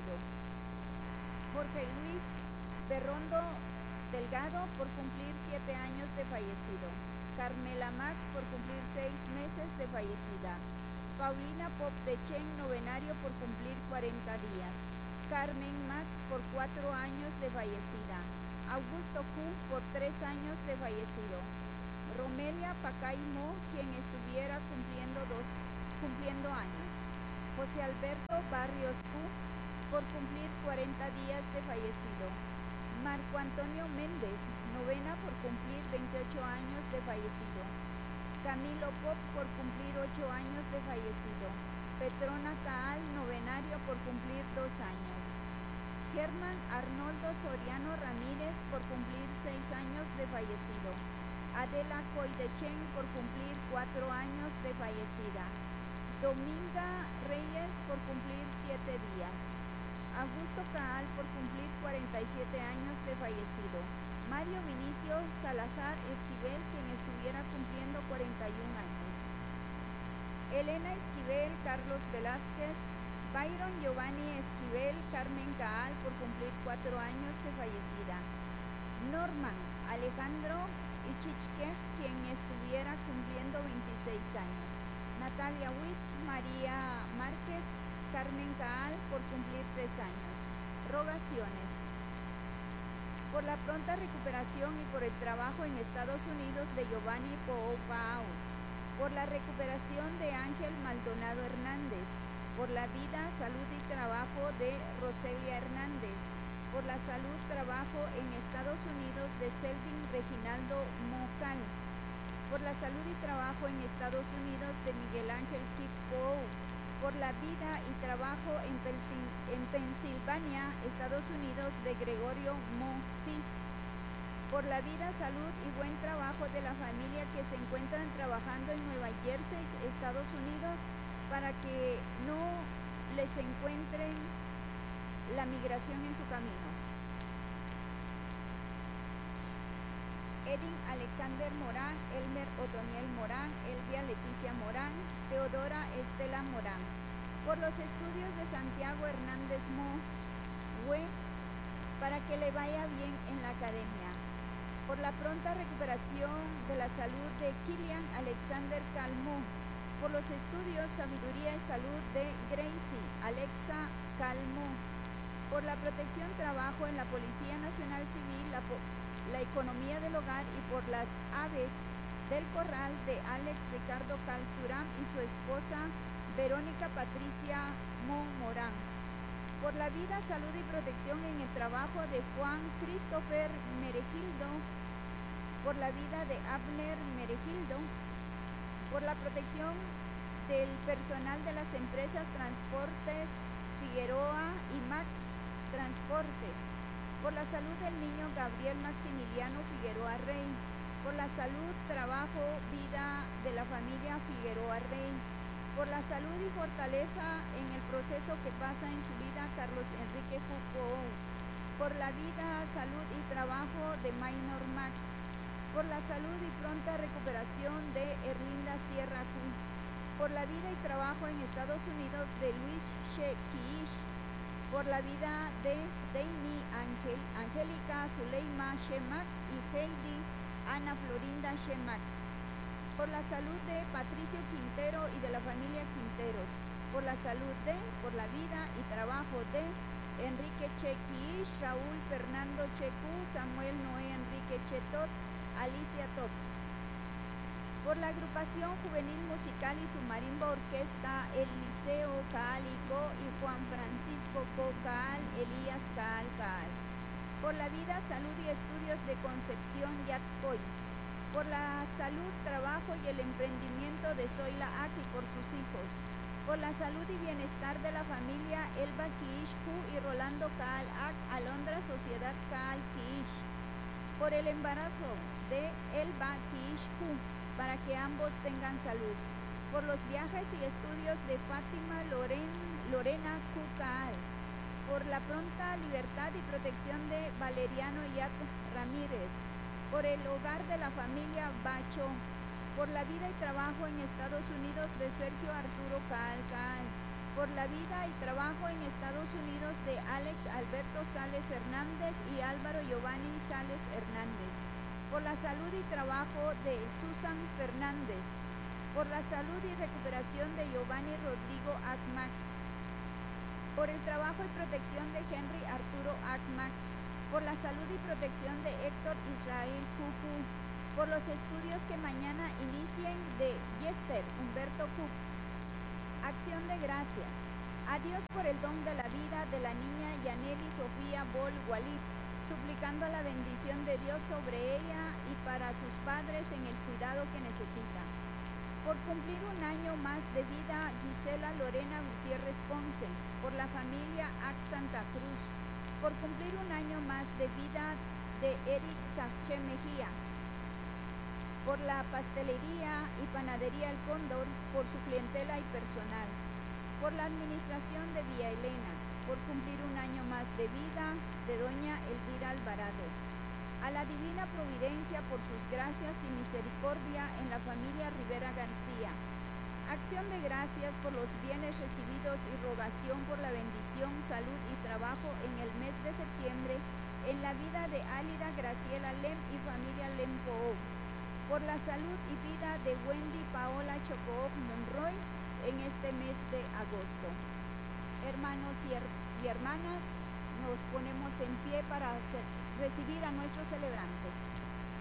fallecido. Jorge Luis Berrondo Delgado, por cumplir 7 años de fallecido. Carmela Max, por cumplir 6 meses de fallecida. Paulina Pop de Chen, novenario, por cumplir 40 días. Carmen Max, por 4 años de fallecida. Augusto Q, por 3 años de fallecido. Romelia Pacay Mo, quien estuviera cumpliendo años. José Alberto Barrios Q, por cumplir 40 días de fallecido. Marco Antonio Méndez, novena, por cumplir 28 años de fallecido. Camilo Pop, por cumplir 8 años de fallecido. Petrona Caal, novenario, por cumplir 2 años. Germán Arnoldo Soriano Ramírez, por cumplir 6 años de fallecido. Adela Coidechen, por cumplir 4 años de fallecida. Dominga Reyes, por cumplir 7 días. Augusto Caal, por cumplir 47 años de fallecido. Mario Vinicio Salazar Esquivel, quien estuviera cumpliendo 41 años. Elena Esquivel Carlos Velázquez. Byron Giovanni Esquivel Carmen Caal, por cumplir 4 años de fallecida. Norman Alejandro Ichichke, quien estuviera cumpliendo 26 años. Natalia Witz María Márquez Carmen Caal, por cumplir 3 años. Rogaciones. Por la pronta recuperación y por el trabajo en Estados Unidos de Giovanni Poopao. Por la recuperación de Ángel Maldonado Hernández. Por la vida, salud y trabajo de Roselia Hernández. Por la salud, trabajo en Estados Unidos de Selvin Reginaldo Mocal. Por la salud y trabajo en Estados Unidos de Miguel Ángel Kippo. Por la vida y trabajo en Pensilvania, Estados Unidos, de Gregorio Montis. Por la vida, salud y buen trabajo de la familia que se encuentran trabajando en Nueva Jersey, Estados Unidos, para que no les encuentren la migración en su camino. Edin Alexander Morán, Elmer Otoniel Morán, Elvia Leticia Morán, Teodora Estela Morán. Por los estudios de Santiago Hernández Mohue, para que le vaya bien en la academia. Por la pronta recuperación de la salud de Kilian Alexander Calmo. Por los estudios Sabiduría y Salud de Gracie Alexa Calmo. Por la protección trabajo en la Policía Nacional Civil, la economía del hogar y por las aves del corral de Alex Ricardo Calzuram y su esposa Verónica Patricia Morán. Por la vida, salud y protección en el trabajo de Juan Christopher Meregildo. Por la vida de Abner Meregildo. Por la protección del personal de las empresas Transportes Figueroa y Max Transportes. Por la salud del niño Gabriel Maximiliano Figueroa Rey. Por la salud, trabajo, vida de la familia Figueroa Rey. Por la salud y fortaleza en el proceso que pasa en su vida Carlos Enrique Foucault. Por la vida, salud y trabajo de Minor Max. Por la salud y pronta recuperación de Erlinda Sierra Q. Por la vida y trabajo en Estados Unidos de Luis Shekish. Por la vida de Deini Angélica Zuleima Shemax y Heidi Ana Florinda Shemax. Por la salud de Patricio Quintero y de la familia Quinteros. Por la salud de, por la vida y trabajo de Enrique Chequish, Raúl Fernando Checu, Samuel Noé Enrique Chetot, Alicia Tot. Por la agrupación juvenil musical y su marimba orquesta Eliseo Caalico y Juan Francisco Cocal, Elías Caal Caal. Por la vida, salud y estudios de Concepción Yatcoy. Por la salud, trabajo y el emprendimiento de Zoila Aki por sus hijos. Por la salud y bienestar de la familia Elba Kiish Q y Rolando Caal Ak, Alondra Sociedad Caal Kiish. Por el embarazo de Elba Kiish Q, para que ambos tengan salud. Por los viajes y estudios de Fátima Lorena Q. Caal. Por la pronta libertad y protección de Valeriano Yat Ramírez. Por el hogar de la familia Bacho. Por la vida y trabajo en Estados Unidos de Sergio Arturo Caal Caal. Por la vida y trabajo en Estados Unidos de Alberto Sales Hernández y Álvaro Giovanni Sales Hernández. Por la salud y trabajo de Susan Fernández. Por la salud y recuperación de Giovanni Rodrigo Acmax. Por el trabajo y protección de Henry Arturo Acmax. Por la salud y protección de Héctor Israel Cucu. Por los estudios que mañana inicien de Yester Humberto Cuc. Acción de gracias. A Dios por el don de la vida de la niña Yaneli Sofía Bol Walid, suplicando la bendición de Dios sobre ella y para sus padres en el cuidado que necesita. Por cumplir un año más de vida, Gisela Lorena Gutiérrez Ponce, por la familia Ac Santa Cruz. Por cumplir un año más de vida de Eric Saché Mejía. Por la pastelería y panadería El Cóndor, por su clientela y personal. Por la administración de Villa Elena, por cumplir un año más de vida de doña Elvira Alvarado. A la Divina Providencia por sus gracias y misericordia en la familia Rivera García. Acción de gracias por los bienes recibidos y rogación por la bendición, salud y trabajo en el mes de septiembre en la vida de Álida Graciela Lem y familia Lem Poo. Por la salud y vida de Wendy Paola Chocooc Monroy en este mes de agosto. Hermanos y hermanas, nos ponemos en pie para recibir a nuestro celebrante.